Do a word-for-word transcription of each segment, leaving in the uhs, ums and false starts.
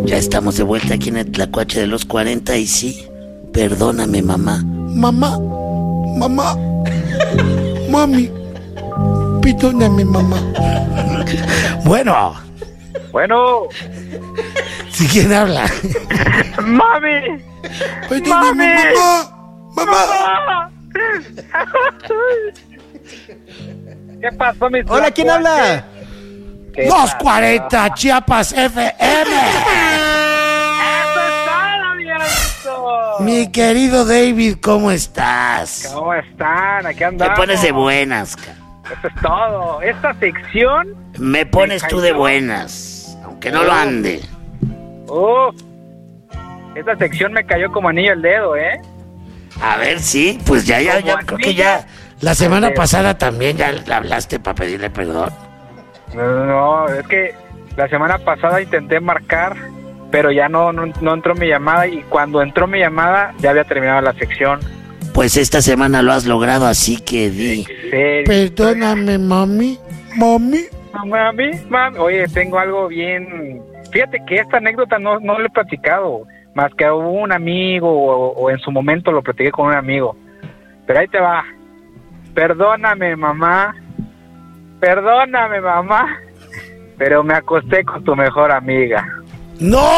Ya estamos de vuelta aquí en el Tlacuache de los cuarenta y sí, perdóname, mamá. Mamá, mamá, mami, perdóname, mamá. Bueno. Bueno. ¿Sí, quién habla? ¡Mami! Perdóname, mamá. Mamá. ¡Mamá! ¿Qué pasó, mis Hola, ¿quién habla? Los cuarenta Chiapas F M. ¡Eso es todo, mi amiguito! Mi querido David, ¿cómo estás? ¿Cómo están? Aquí Me andamos. pones de buenas, ca- Eso es todo. Esta sección... Me pones Me tú de cayó. buenas, aunque no lo ande. Uh, esta sección me cayó como anillo al dedo, ¿eh? A ver, sí, pues ya, ya, ya, Como creo que anillo ya. La semana al dedo. pasada también ya le hablaste para pedirle perdón. No, no, es que la semana pasada intenté marcar, pero ya no, no, no entró mi llamada, y cuando entró mi llamada ya había terminado la sección. Pues esta semana lo has logrado, así que di. ¿Serio? Perdóname, mami, mami. Mami, mami. Oye, tengo algo bien... Fíjate que esta anécdota no, no lo he platicado, más que a un amigo, o, o en su momento lo platiqué con un amigo. Pero ahí te va. Perdóname, mamá. Perdóname, mamá. Pero me acosté con tu mejor amiga. ¡No!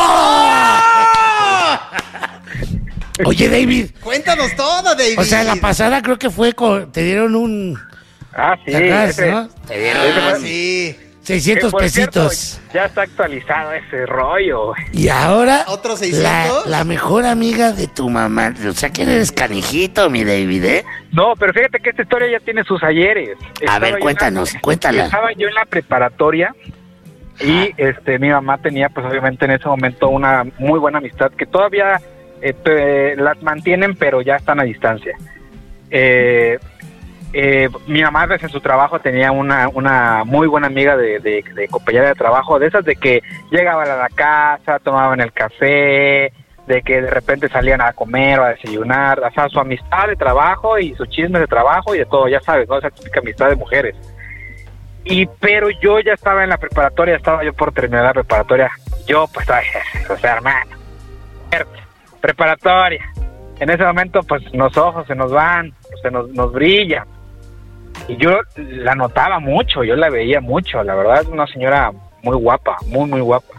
Oye, David. Cuéntanos todo, David. O sea, la pasada creo que fue con... Te dieron un... Ah, sí. ¿Te acuerdas, ese- no? Te dieron ese fue- Ah, sí. seiscientos que, por pesitos. cierto, ya está actualizado ese rollo. Y ahora... ¿Otros la, seiscientos? la mejor amiga de tu mamá. O sea, que eres canijito, mi David, ¿eh? No, pero fíjate que esta historia ya tiene sus ayeres. A Estaba ver, yo en cuéntanos, la- cuéntala. Estaba yo en la preparatoria y este mi mamá tenía, pues obviamente en ese momento, una muy buena amistad que todavía eh, te- las mantienen, pero ya están a distancia. Eh, eh, mi mamá, pues, en su trabajo tenía una, una muy buena amiga de, de, de compañera de trabajo, de esas de que llegaban a la casa, tomaban el café, de que de repente salían a comer o a desayunar, o sea, su amistad de trabajo y sus chismes de trabajo y de todo, ya sabes, ¿no? Esa típica amistad de mujeres. Y pero yo ya estaba en la preparatoria, estaba yo por terminar la preparatoria, yo pues, ay, o sea, hermano, preparatoria, en ese momento pues los ojos se nos van, se nos, nos brillan, y yo la notaba mucho, yo la veía mucho, la verdad es una señora muy guapa, muy muy guapa,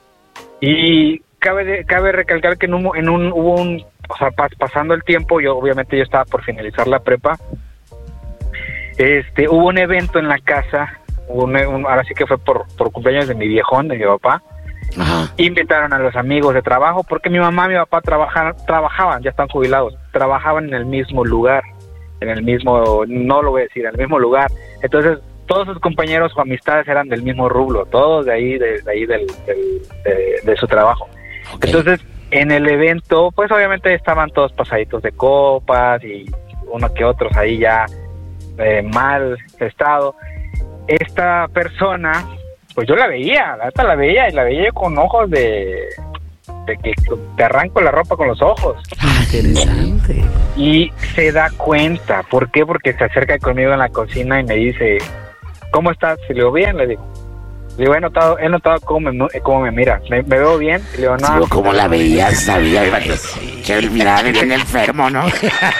y cabe de, cabe recalcar que en un, en un hubo un, o sea, pas, pasando el tiempo, yo obviamente yo estaba por finalizar la prepa, este, hubo un evento en la casa, hubo un, un, ahora sí que fue por, por cumpleaños de mi viejón, de mi papá. Ajá. Invitaron a los amigos de trabajo, porque mi mamá y mi papá trabajaban, trabajaban, ya están jubilados, trabajaban en el mismo lugar, en el mismo, no lo voy a decir, en el mismo lugar. Entonces, todos sus compañeros o amistades eran del mismo rublo, todos de ahí, de, de ahí del, del, de, de su trabajo. Okay. Entonces, en el evento, pues obviamente estaban todos pasaditos de copas y uno que otros ahí ya eh, mal estado. Esta persona, pues yo la veía, la neta la veía y la veía con ojos de, de que te arranco la ropa con los ojos. Interesante. Y se da cuenta, ¿por qué? Porque se acerca conmigo en la cocina y me dice, ¿cómo estás? Y le digo, bien, le digo. Le digo, he notado, he notado cómo me, cómo me mira. ¿Me, me veo bien? Y le digo, no. Digo, ¿cómo la veías? Sabía que el mirar bien enfermo, ¿no?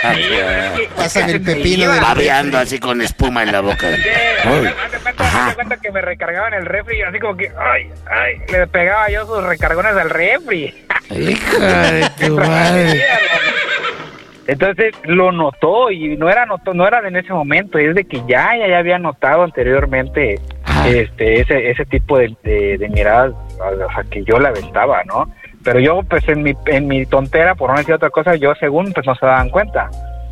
Pásame el pepino de... Babeando así con espuma en la boca. Uy. Ajá. Me cuenta que me recargaban el refri, así como que, ay, ay, le pegaba yo sus recargones al refri. Hija de tu madre. Entonces lo notó y no era notó, no era en ese momento, es de que ya, ya, ya había notado anteriormente Ah. este ese ese tipo de, de, de miradas, o sea, que yo la aventaba, ¿no? Pero yo, pues, en mi en mi tontera, por no decir otra cosa, yo según, pues, no se daban cuenta.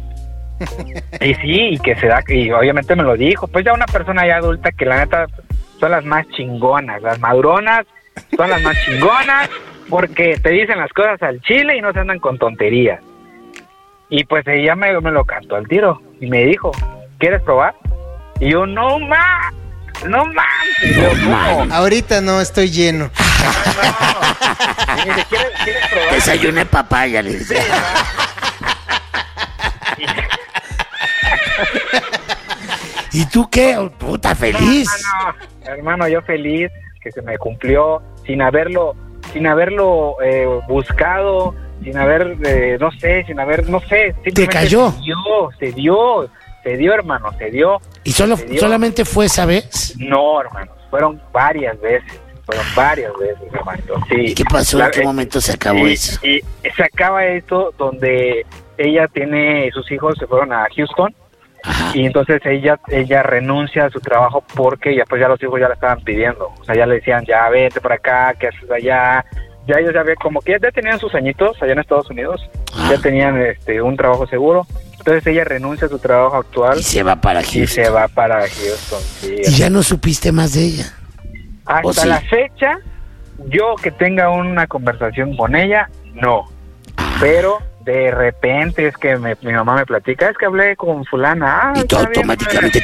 Y sí, y que se da, y obviamente me lo dijo, pues ya una persona ya adulta que la neta son las más chingonas, las maduronas son las más chingonas, porque te dicen las cosas al chile y no se andan con tonterías. Y pues ella me, me lo cantó al tiro y me dijo, ¿quieres probar? Y yo, no más, no más. Y yo, ¿cómo? Ahorita no, estoy lleno. No. Y me dice, ¿quieres, ¿quieres probar? Desayuné papaya, le dice. ¿Y tú qué? Puta, feliz. Hermano, hermano, yo feliz que se me cumplió sin haberlo sin haberlo eh, buscado, sin haber, eh, no sé, sin haber, no sé. ¿Te cayó? Se dio, se dio, se dio, hermano, se dio. ¿Y solo, se dio. solamente fue esa vez? No, hermano, fueron varias veces, fueron varias veces, hermano. Sí. ¿Y qué pasó? La, ¿En qué momento se acabó y, eso? Y se acaba esto donde ella tiene, sus hijos se fueron a Houston. Ajá. Y entonces ella ella renuncia a su trabajo porque ya pues ya los hijos ya la estaban pidiendo, o sea, ya le decían, ya vete para acá, ¿qué haces allá? Ya ellos ya ve como que ya tenían sus añitos allá en Estados Unidos, ah. ya tenían este un trabajo seguro, entonces ella renuncia a su trabajo actual y se va para Houston. Y se va para Houston, sí. Y ya no supiste más de ella. Hasta sí? la fecha, yo que tenga una conversación con ella, no, ah. pero de repente es que me, mi mamá me platica, es que hablé con fulana. Ah, y tú automáticamente...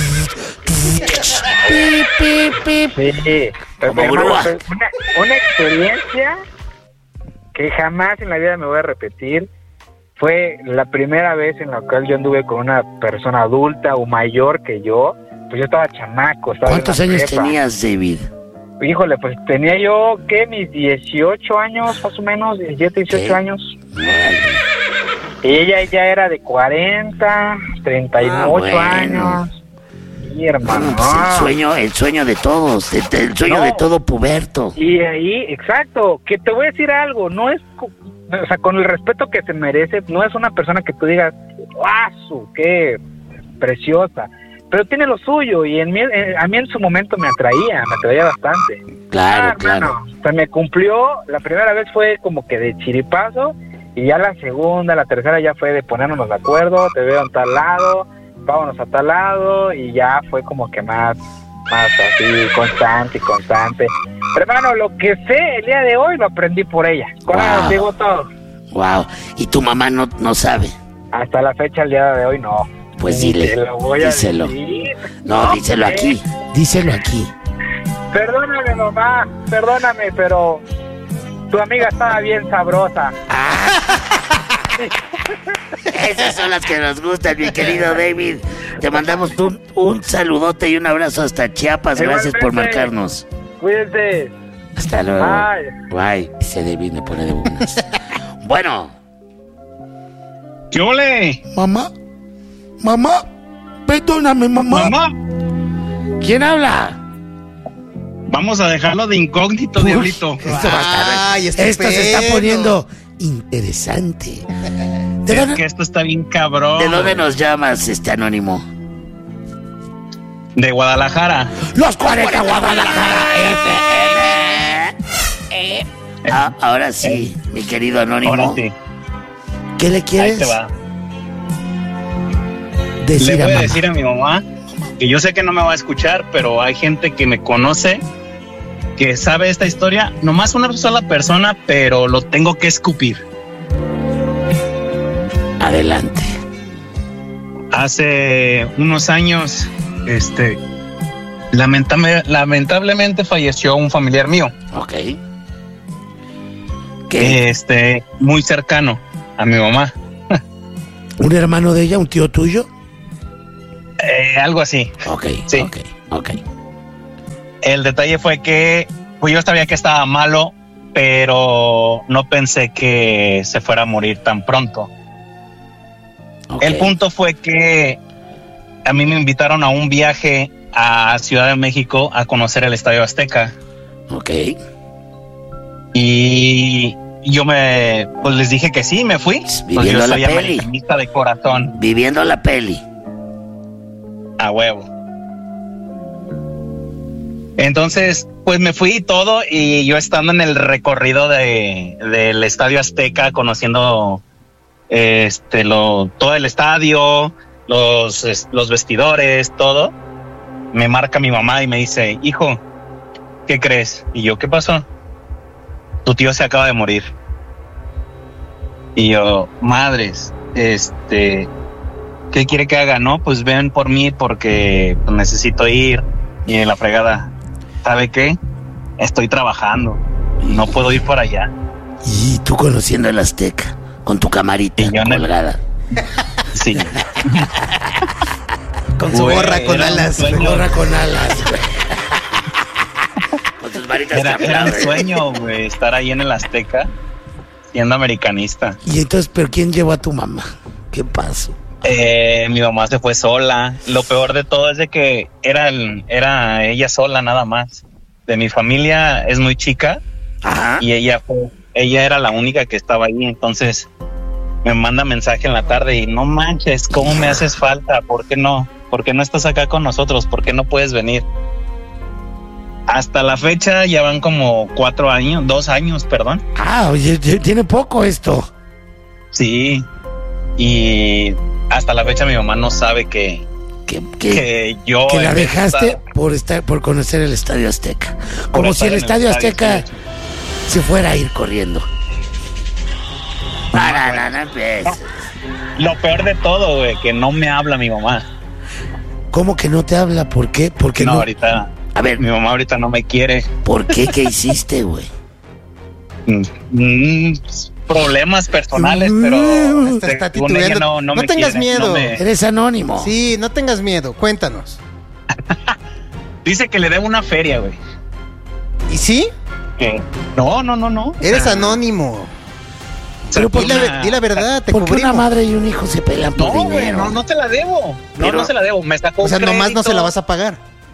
Sí, sí. Como hermano, grúa. Una, una experiencia que jamás en la vida me voy a repetir. Fue la primera vez en la cual yo anduve con una persona adulta o mayor que yo. Pues yo estaba chamaco. Estaba ¿Cuántos años prepa. tenías, David? Híjole, pues tenía yo, ¿qué? Mis dieciocho años, más o menos, diecisiete, dieciocho ¿Qué? Años. Vale. Y ella ya era de cuarenta, treinta y ocho ah, bueno. años. Sí, hermano. No, pues el sueño, el sueño de todos, el, el sueño no. de todo puberto. Y ahí, exacto, que te voy a decir algo, no es, o sea, con el respeto que se merece, no es una persona que tú digas, ¡guau! ¡Qué preciosa! Pero tiene lo suyo y en mí, en, a mí en su momento me atraía, me atraía bastante. Claro, ah, claro. Hermano, o sea, me cumplió, la primera vez fue como que de chiripazo y ya la segunda, la tercera ya fue de ponernos de acuerdo, te veo en tal lado, vámonos a tal lado y ya fue como que más, más así, constante y constante. Pero hermano, lo que sé el día de hoy lo aprendí por ella, con wow. ella digo todo. Wow, ¿y tu mamá no, no sabe? Hasta la fecha el día de hoy no. Pues dile, díselo. No, no, díselo ¿qué? aquí, díselo aquí. Perdóname, mamá, perdóname, pero tu amiga estaba bien sabrosa. Ah. Esas son las que nos gustan, mi querido David. Te mandamos un, un saludote y un abrazo hasta Chiapas. Gracias por marcarnos. Cuídense. Hasta luego. Bye. Ese David me pone de buenas. Bueno. ¿Qué ole? Mamá. Mamá, perdóname, mamá. Mamá. ¿Quién habla? Vamos a dejarlo de incógnito, Uy, diablito. Esto, va a estar, esto se está poniendo interesante. ¿De es dónde, que esto está bien cabrón. ¿De dónde nos llamas, este anónimo? De Guadalajara. Los cuarenta Guadalajara. F M. Ah, ahora sí, mi querido anónimo. Ahora sí. ¿Qué le quieres? Ahí te va. Le voy a, a decir a mi mamá que yo sé que no me va a escuchar, pero hay gente que me conoce, que sabe esta historia, nomás una sola persona, pero lo tengo que escupir. Adelante. Hace unos años, este, lamentable, lamentablemente falleció un familiar mío. Ok. ¿Qué? Este, muy cercano a mi mamá. ¿Un hermano de ella, un tío tuyo? Eh, algo así. Ok, sí. ok, ok. El detalle fue que pues yo sabía que estaba malo, pero no pensé que se fuera a morir tan pronto. Okay. El punto fue que a mí me invitaron a un viaje a Ciudad de México a conocer el Estadio Azteca. Ok. Y yo me, pues les dije que sí, me fui. Viviendo pues yo la soy peli. americanista de corazón. Viviendo la peli. A huevo. Entonces, pues me fui y todo, y yo estando en el recorrido de del Estadio Azteca, conociendo este lo todo el estadio, los, los vestidores, todo, me marca mi mamá y me dice, hijo, ¿qué crees? Y yo, ¿qué pasó? Tu tío se acaba de morir. Y yo, madres, este, ¿qué quiere que haga? No, pues ven por mí porque pues, necesito ir. Y en la fregada, ¿sabe qué? Estoy trabajando, no puedo ir por allá. Y tú conociendo el Azteca, con tu camarita colgada. El... Sí. Con su gorra con alas. Su gorra con alas. Con tus Necesitas Era, que era un aplaude. sueño, güey, estar ahí en el Azteca siendo americanista. Y entonces, ¿pero quién llevó a tu mamá? ¿Qué pasó? Eh, mi mamá se fue sola. Lo peor de todo es de que era, el- era ella sola nada más. De mi familia es muy chica Ajá. y ella fue, ella era la única que estaba ahí. Entonces me manda mensaje en la tarde y no manches, ¿cómo me haces falta? ¿Por qué no? ¿Por qué no estás acá con nosotros? ¿Por qué no puedes venir? Hasta la fecha ya van como cuatro años, dos años, perdón. Ah, oye, tiene poco esto. Sí. Y hasta la fecha mi mamá no sabe que, Que, que, que yo... que la en vez de dejaste estar- por estar por conocer el Estadio Azteca. por Como estar si el en Estadio Azteca sí. se fuera a ir corriendo. No, no, no, no empieces. Lo peor de todo, güey, que no me habla mi mamá. ¿Cómo que no te habla? ¿Por qué? Porque No, no. ahorita... A ver, Mi mamá ahorita no me quiere. ¿por qué? ¿Qué hiciste, güey? Mm, mm, problemas personales, Mm, pero Hasta está según ella titubeando. no, no, No me tengas quiere, miedo. no me- Eres anónimo. Sí, no tengas miedo, cuéntanos. Dice que le debo una feria, güey. ¿Y sí? Que- No, no, no, no. Eres Ah, anónimo. Pero sacó Di la, una- ver- di la verdad, te Porque una cubrimos. madre y un hijo se pelean por No, güey, dinero. no, no te la debo. No, Pero- no se la debo. Me sacó O sea, un nomás no se la vas crédito. a pagar.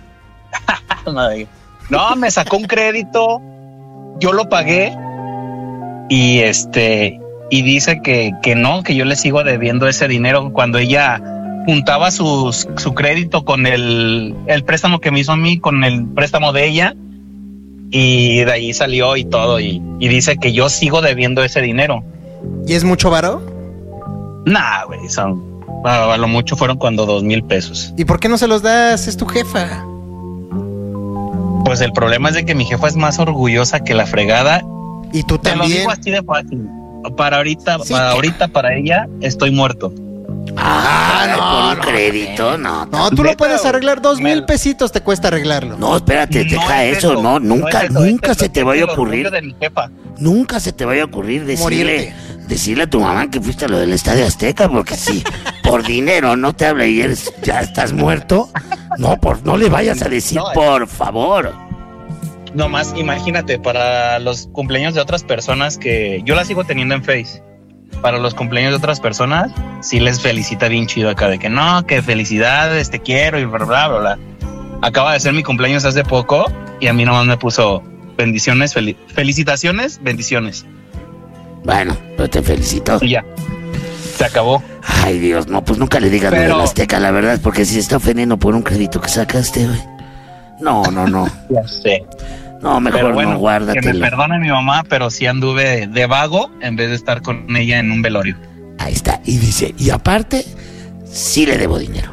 No, me sacó un crédito. Yo lo pagué. Y este. Y dice que, que no, que yo le sigo debiendo ese dinero cuando ella juntaba sus, su crédito con el, el préstamo que me hizo a mí, con el préstamo de ella. Y de ahí salió y todo. Y, y dice que yo sigo debiendo ese dinero. ¿Y es mucho varo? Nah, güey, son. A, a lo mucho fueron cuando dos mil pesos. ¿Y por qué no se los das? Es tu jefa. Pues el problema es de que mi jefa es más orgullosa que la fregada. Y tú Te lo también. digo así de fácil. Para ahorita, Sí, para que- ahorita, para ella, estoy muerto. Ah, no, por un no, crédito, no. No, tú lo Neta, puedes arreglar. Dos me- mil pesitos te cuesta arreglarlo. No, espérate, No deja es eso, no, nunca, es eso, nunca es se el- te es vaya a el orgullo ocurrir, de mi jefa. nunca se te vaya a ocurrir decirle, Morirte. decirle a tu mamá que fuiste a lo del Estadio Azteca, porque si por dinero no te habla y eres, ya estás muerto, no, por, no le vayas a decir, No, por favor. Nomás imagínate, para los cumpleaños de otras personas que yo la sigo teniendo en Face. Para los cumpleaños de otras personas, sí les felicita bien chido acá de que no, que felicidades, te quiero y bla, bla, bla, bla. Acaba de ser mi cumpleaños hace poco y a mí nomás me puso bendiciones, fel- felicitaciones, bendiciones. Bueno, pero te felicito. Y ya, se acabó. Ay, Dios, no, pues nunca le digas lo Pero- del Azteca, la verdad, porque si se está ofendiendo por un crédito que sacaste, güey. No, no, no. Ya sé. No, mejor Pero bueno, no, que me guárdatelo. perdone mi mamá, pero sí anduve de vago en vez de estar con ella en un velorio. Ahí está. Y dice, y aparte, sí le debo dinero.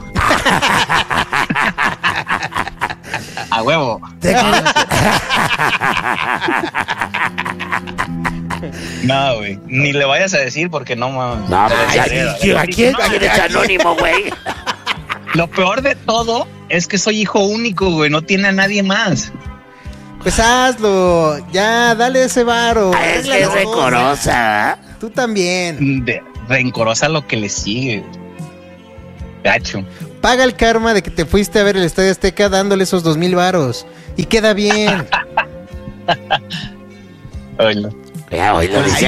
A huevo. Te- No, güey. Ni le vayas a decir porque no mames. No, Te ay, deshereda. ay, ¿a quién? No, ¿A quién es anónimo, güey? Lo peor de todo es que soy hijo único, güey. No tiene a nadie más. Pues hazlo. Ya, dale ese varo. Ah, es que es Arréglalo. recorosa, ¿eh? Tú también. De, rencorosa lo que le sigue. Gacho. Paga el karma de que te fuiste a ver el Estadio Azteca dándole esos dos mil varos. Y queda bien. Oílo. Ya, hoy lo dice.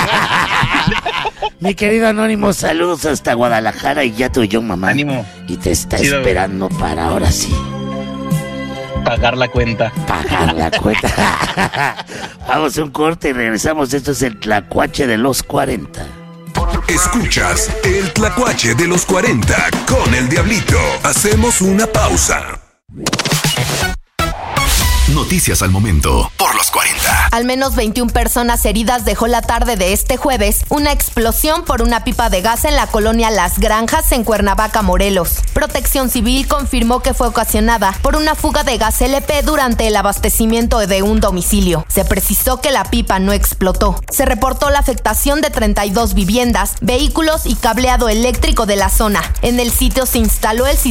Mi querido Anónimo, saludos hasta Guadalajara y ya tu yo, mamá. Ánimo. Y te está Chido, güey. esperando para ahora sí Pagar la cuenta. pagar la cuenta. Vamos a un corte y regresamos. Esto es el Tlacuache de los cuarenta. Escuchas el Tlacuache de los cuarenta con el Diablito. Hacemos una pausa. Noticias al momento por los cuarenta. Al menos veintiuna personas heridas dejó la tarde de este jueves una explosión por una pipa de gas en la colonia Las Granjas en Cuernavaca, Morelos. Protección Civil confirmó que fue ocasionada por una fuga de gas L P durante el abastecimiento de un domicilio. Se precisó que la pipa no explotó. Se reportó la afectación de treinta y dos viviendas, vehículos y cableado eléctrico de la zona. En el sitio se instaló el sistema